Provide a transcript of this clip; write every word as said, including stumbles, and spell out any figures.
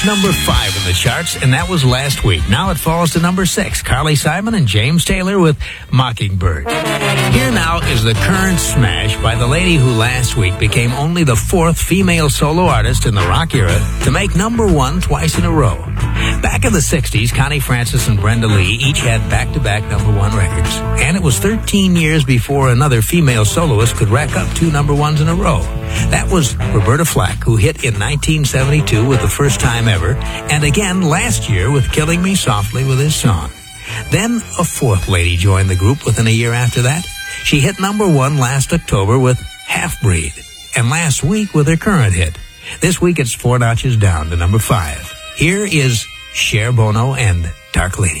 Number five in the charts, and that was last week. Now it falls to number six. Carly Simon and James Taylor with Mockingbird. Here now is the current smash by the lady who last week became only the fourth female solo artist in the rock era to make number one twice in a row. Back in the sixties, Connie Francis and Brenda Lee each had back-to-back number one records. And it was thirteen years before another female soloist could rack up two number ones in a row. That was Roberta Flack, who hit in nineteen seventy-two with the first time ever, and again last year with Killing Me Softly with his song. Then a fourth lady joined the group within a year after that. She hit number one last October with Half Breed, and last week with her current hit. This week it's four notches down to number five. Here is Cher Bono and Dark Lady.